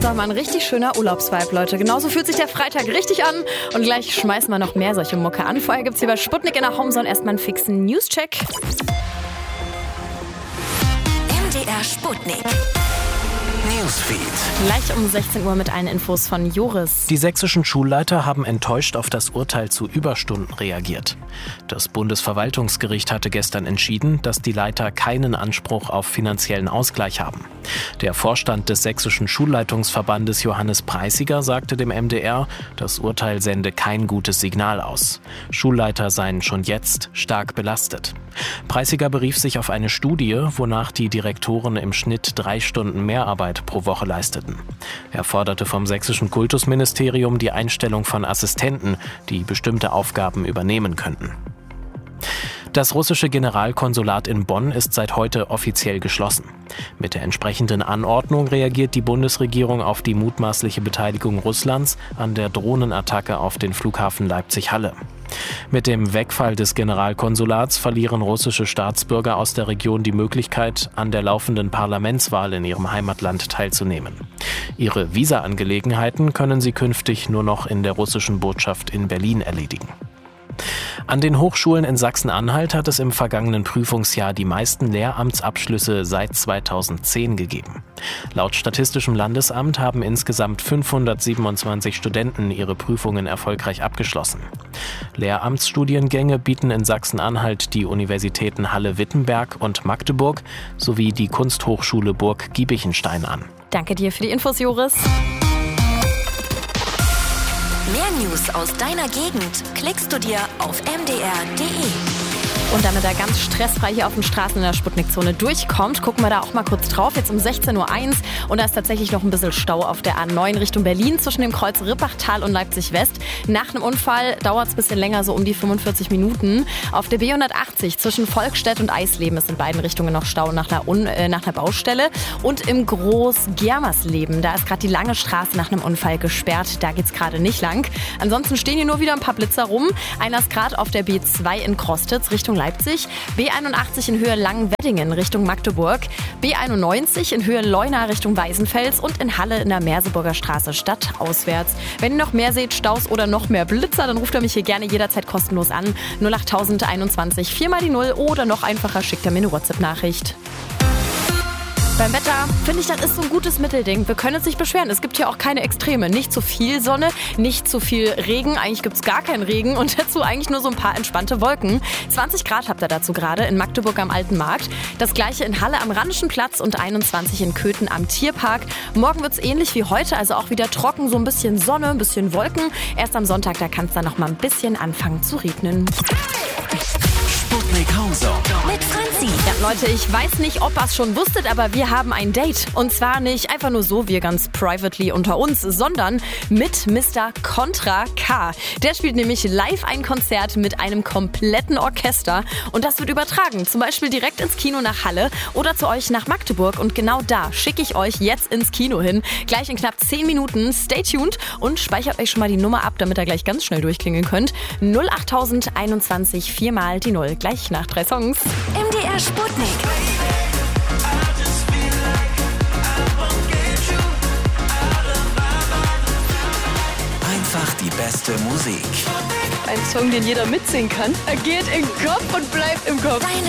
Doch mal ein richtig schöner Urlaubsvibe, Leute. Genauso fühlt sich der Freitag richtig an. Und gleich schmeißen wir noch mehr solche Mucke an. Vorher gibt's hier bei Sputnik in der Homezone erstmal einen fixen Newscheck. MDR Sputnik. Newsfeed. Gleich um 16 Uhr mit allen Infos von Joris. Die sächsischen Schulleiter haben enttäuscht auf das Urteil zu Überstunden reagiert. Das Bundesverwaltungsgericht hatte gestern entschieden, dass die Leiter keinen Anspruch auf finanziellen Ausgleich haben. Der Vorstand des Sächsischen Schulleitungsverbandes Johannes Preisiger sagte dem MDR, das Urteil sende kein gutes Signal aus. Schulleiter seien schon jetzt stark belastet. Preisiger berief sich auf eine Studie, wonach die Direktoren im Schnitt 3 Stunden Mehrarbeit pro Woche leisteten. Er forderte vom sächsischen Kultusministerium die Einstellung von Assistenten, die bestimmte Aufgaben übernehmen könnten. Das russische Generalkonsulat in Bonn ist seit heute offiziell geschlossen. Mit der entsprechenden Anordnung reagiert die Bundesregierung auf die mutmaßliche Beteiligung Russlands an der Drohnenattacke auf den Flughafen Leipzig-Halle. Mit dem Wegfall des Generalkonsulats verlieren russische Staatsbürger aus der Region die Möglichkeit, an der laufenden Parlamentswahl in ihrem Heimatland teilzunehmen. Ihre Visa-Angelegenheiten können sie künftig nur noch in der russischen Botschaft in Berlin erledigen. An den Hochschulen in Sachsen-Anhalt hat es im vergangenen Prüfungsjahr die meisten Lehramtsabschlüsse seit 2010 gegeben. Laut Statistischem Landesamt haben insgesamt 527 Studenten ihre Prüfungen erfolgreich abgeschlossen. Lehramtsstudiengänge bieten in Sachsen-Anhalt die Universitäten Halle-Wittenberg und Magdeburg sowie die Kunsthochschule Burg Giebichenstein an. Danke dir für die Infos, Joris. Mehr News aus deiner Gegend klickst du dir auf mdr.de. Und damit er ganz stressfrei hier auf den Straßen in der Sputnik-Zone durchkommt, gucken wir da auch mal kurz drauf. Jetzt um 16.01 Uhr und da ist tatsächlich noch ein bisschen Stau auf der A9 Richtung Berlin zwischen dem Kreuz Rippachtal und Leipzig-West. Nach einem Unfall dauert es ein bisschen länger, so um die 45 Minuten. Auf der B180 zwischen Volkstedt und Eisleben ist in beiden Richtungen noch Stau nach einer Baustelle. Und im Groß-Germersleben, da ist gerade die lange Straße nach einem Unfall gesperrt. Da geht's gerade nicht lang. Ansonsten stehen hier nur wieder ein paar Blitzer rum. Einer ist gerade auf der B2 in Krostitz Richtung Leipzig, B81 in Höhe Langenweddingen Richtung Magdeburg, B91 in Höhe Leuna Richtung Weißenfels und in Halle in der Merseburger Straße stadtauswärts. Wenn ihr noch mehr seht, Staus oder noch mehr Blitzer, dann ruft ihr mich hier gerne jederzeit kostenlos an. 08021 4x0 oder noch einfacher schickt ihr mir eine WhatsApp-Nachricht. Beim Wetter finde ich, das ist so ein gutes Mittelding. Wir können uns nicht beschweren. Es gibt hier auch keine Extreme. Nicht zu viel Sonne, nicht zu viel Regen. Eigentlich gibt es gar keinen Regen und dazu eigentlich nur so ein paar entspannte Wolken. 20 Grad habt ihr dazu gerade in Magdeburg am Alten Markt. Das gleiche in Halle am Rheinischen Platz und 21 in Köthen am Tierpark. Morgen wird es ähnlich wie heute, also auch wieder trocken, so ein bisschen Sonne, ein bisschen Wolken. Erst am Sonntag, da kann es dann noch mal ein bisschen anfangen zu regnen. Sputnik Homezone mit Franzi. Ja, Leute, ich weiß nicht, ob ihr es schon wusstet, aber wir haben ein Date. Und zwar nicht einfach nur so, wir ganz privately unter uns, sondern mit Mr. Contra K. Der spielt nämlich live ein Konzert mit einem kompletten Orchester. Und das wird übertragen, zum Beispiel direkt ins Kino nach Halle oder zu euch nach Magdeburg. Und genau da schicke ich euch jetzt ins Kino hin. Gleich in knapp 10 Minuten. Stay tuned und speichert euch schon mal die Nummer ab, damit ihr gleich ganz schnell durchklingeln könnt. 08021 4x0. Gleich nach 3 Songs. MDR Sputnik. Einfach die beste Musik. Ein Song, den jeder mitsingen kann. Er geht in den Kopf und bleibt im Kopf. Deine